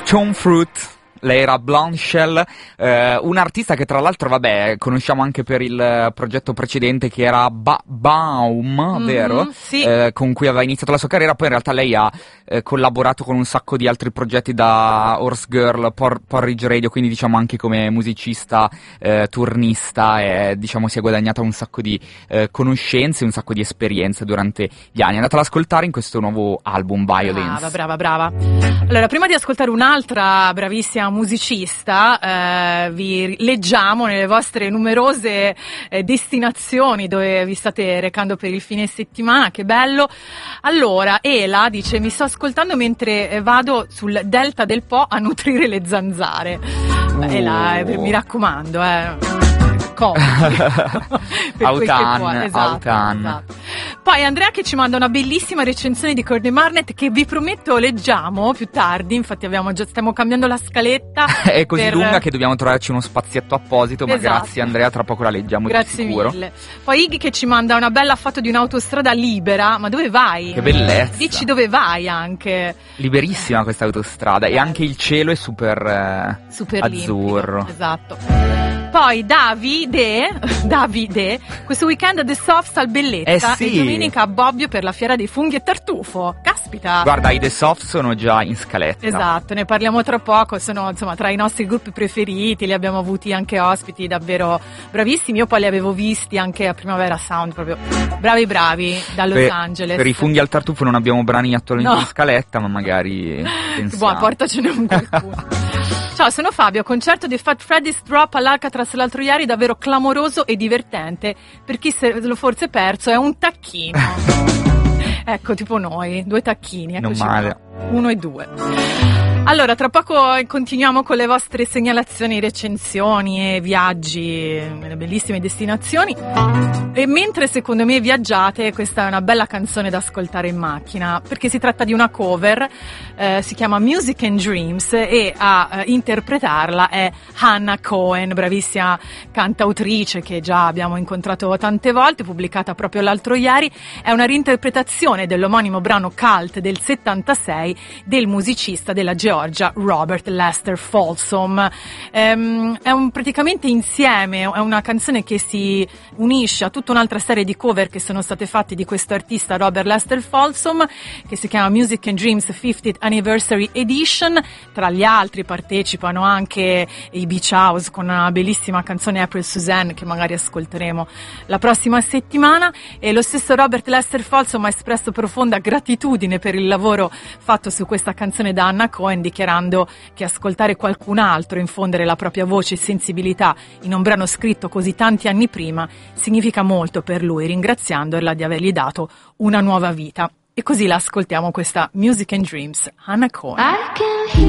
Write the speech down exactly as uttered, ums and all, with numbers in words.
Stone Fruit. Lei era Blonde Shell, eh, un artista che tra l'altro, vabbè, conosciamo anche per il progetto precedente che era ba- Baum, mm-hmm, vero? Sì. Eh, con cui aveva iniziato la sua carriera, poi in realtà lei ha eh, collaborato con un sacco di altri progetti da Horse Girl, Por- Porridge Radio, quindi diciamo anche come musicista, eh, turnista, e diciamo si è guadagnata un sacco di eh, conoscenze, un sacco di esperienze durante gli anni. È andata ad ascoltare in questo nuovo album, Violence. Brava, brava, brava. Allora, prima di ascoltare un'altra bravissima musicista, eh, vi leggiamo nelle vostre numerose eh, destinazioni dove vi state recando per il fine settimana, che bello. Allora, Ela dice: mi sto ascoltando mentre eh, vado sul delta del Po a nutrire le zanzare. uh. Ela, eh, mi raccomando, eh Autan, esatto, Autan. esatto. Poi Andrea che ci manda una bellissima recensione di Courtney Barnett che vi prometto leggiamo più tardi, infatti abbiamo già, stiamo cambiando la scaletta. È così per... lunga che dobbiamo trovarci uno spazietto apposito, ma esatto. Grazie Andrea, tra poco la leggiamo. Grazie di sicuro. mille. Poi Iggy che ci manda una bella foto di un'autostrada libera, ma dove vai? Che bellezza. Dici dove vai anche. Liberissima questa autostrada, eh. E anche il cielo è super, eh, super azzurro. Limpido, esatto. Poi Davide, Davide, questo weekend a The Softs al Bellezza, eh sì. e domenica a Bobbio per la fiera dei funghi e tartufo. Caspita! Guarda, i The Soft sono già in scaletta. Esatto, ne parliamo tra poco, sono insomma tra i nostri gruppi preferiti, li abbiamo avuti anche ospiti davvero bravissimi, io poi li avevo visti anche a Primavera Sound, proprio bravi bravi, da Los per, Angeles. Per i funghi al tartufo non abbiamo brani attualmente no. in scaletta, ma magari pensiamo. Buona, portacene un qualcuno. Ciao, sono Fabio, concerto di Fat Freddy's Drop all'Alcatraz l'altro ieri, davvero clamoroso e divertente, per chi se lo forse perso è un tacchino. Ecco, tipo noi, due tacchini, eccoci non male. Qua. Uno e due. Allora, tra poco continuiamo con le vostre segnalazioni, recensioni e viaggi nelle bellissime destinazioni. E mentre secondo me viaggiate, questa è una bella canzone da ascoltare in macchina, perché si tratta di una cover, eh, si chiama Music and Dreams e a eh, interpretarla è Hannah Cohen, bravissima cantautrice che già abbiamo incontrato tante volte, pubblicata proprio l'altro ieri. È una reinterpretazione dell'omonimo brano cult del settantasei del musicista della Georgia Robert Lester Folsom. Ehm, è un praticamente insieme, è una canzone che si unisce a tutta un'altra serie di cover che sono state fatte di questo artista Robert Lester Folsom, che si chiama Music and Dreams fiftieth Anniversary Edition. Tra gli altri partecipano anche i Beach House con una bellissima canzone April Suzanne che magari ascolteremo la prossima settimana, e lo stesso Robert Lester Folsom ha espresso profonda gratitudine per il lavoro fatto su questa canzone da Hannah Cohen, dichiarando che ascoltare qualcun altro infondere la propria voce e sensibilità in un brano scritto così tanti anni prima significa molto per lui, ringraziandola di avergli dato una nuova vita. E così la ascoltiamo, questa Music and Dreams, Hannah Cohen. I can